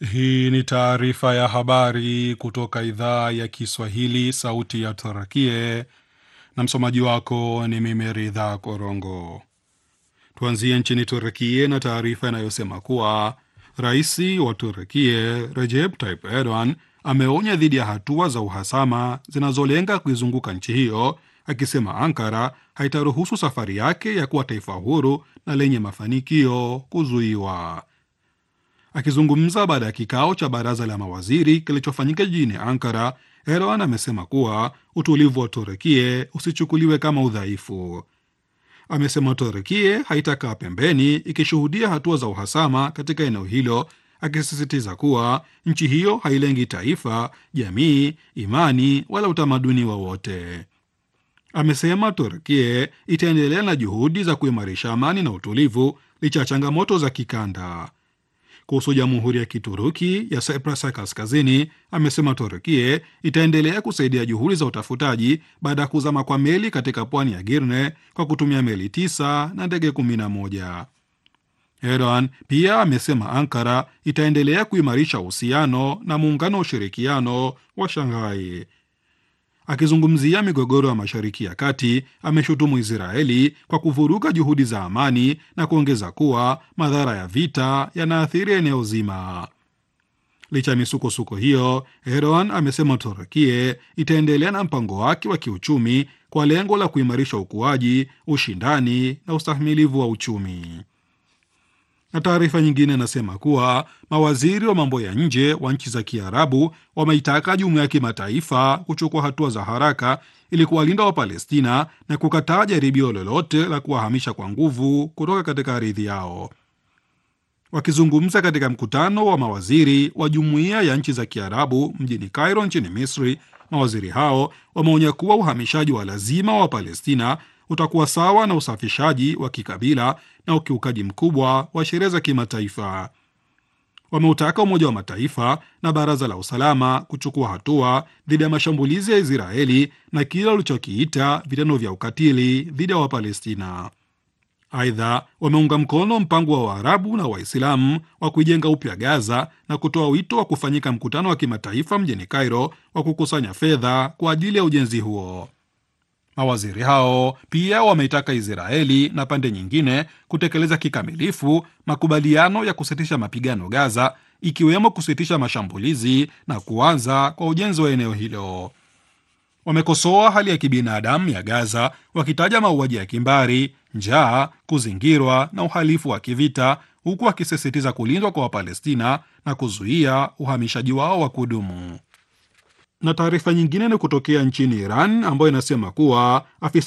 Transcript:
Hii ni taarifa ya habari kutoka idhaa ya Kiswahili, sauti ya Turakie, na msomaji wako ni mimi Ridha Korongo. Tuanzie nchini Turakie na taarifa inayosema kuwa rais wa Turakie Recep Tayyip Erdogan ameonya dhidi ya hatua za uhasama zinazolenga kuizunguka nchi hiyo, akisema Ankara haitaruhusu safari yake ya kuwa taifa huru na lenye mafanikio kuzuiwa. Akizungumza baada ya kikao cha baraza la mawaziri kilichofanyika jijini Ankara, Erdogan amesema kuwa utulivu wa Turukie usichukuliwe kama udhaifu. Amesema Turukie haitakaa pembeni ikishuhudia hatua za uhasama katika eneo hilo, akisisitiza kuwa nchi hiyo hailengi taifa, jamii, imani wala utamaduni wowote. Amesema Turukie itaendelea na juhudi za kuimarisha amani na utulivu licha ya changamoto za kikanda. Kuhusu Jamhuri ya Kituruki ya Cyprus ya Kaskazini, amesema Turukie itaendelea kusaidia juhudi za utafutaji baada ya kuzama kwa meli katika pwani ya Girne kwa kutumia meli 9 na ndege 11. Erdogan pia amesema Ankara itaendelea kuimarisha uhusiano na muungano wa ushirikiano wa Shanghai. Akizungumzia migogoro ya Mashariki ya Kati, ameshutumu Israeli kwa kuvuruga juhudi za amani na kuongeza kuwa madhara ya vita yanaathiri eneo zima. Licha ya misukosuko hiyo, Erdogan amesema Turukie itaendelea na mpango wake wa kiuchumi kwa lengo la kuimarisha ukuaji, ushindani na ustahimilivu wa uchumi. Na taarifa nyingine inasema kuwa mawaziri wa mambo ya nje wa nchi za Kiarabu wameitaka jumuiya ya kimataifa kuchukua hatua za haraka ili kuwalinda Wapalestina na kukataa jaribio lolote la kuwahamisha kwa nguvu kutoka katika ardhi yao. Wakizungumza katika mkutano wa mawaziri wa jumuiya ya nchi za Kiarabu mjini Cairo nchini Misri, mawaziri hao wameonya kuwa uhamishaji wa lazima wa Palestina utakuwa sawa na usafishaji wa kikabila na ukiukaji mkubwa wa sheria za kimataifa. Wameutaka Umoja wa Mataifa na Baraza la Usalama kuchukua hatua dhidi ya mashambulizi ya Israeli na kile walichokiita vitendo vya ukatili dhidi ya Wapalestina. Aidha, wameunga mkono mpango wa Waarabu na Waislamu wa kuijenga upya Gaza na kutoa wito wa kufanyika mkutano wa kimataifa mjini Cairo wa kukusanya fedha kwa ajili ya ujenzi huo. Mawaziri hao pia wameitaka Israeli na pande nyingine kutekeleza kikamilifu makubaliano ya kusitisha mapigano Gaza, ikiwemo kusitisha mashambulizi na kuanza kwa ujenzi wa eneo hilo. Wamekosoa hali ya kibinadamu ya Gaza, wakitaja mauaji ya kimbari, njaa, kuzingirwa na uhalifu wa kivita, huku wakisisitiza kulindwa kwa Wapalestina na kuzuia uhamishaji wao wa kudumu. Na taarifa nyingine ni kutokea nchini Iran ambayo inasema kuwa afisa